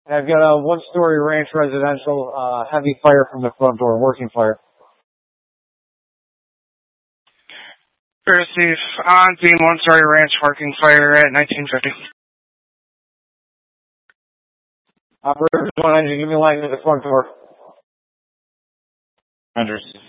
I've got a one-story ranch residential, heavy fire from the front door, working fire. Receive on beam one-story ranch working fire at 1950. Operator 1 engine, give me a line to the front door. Understood.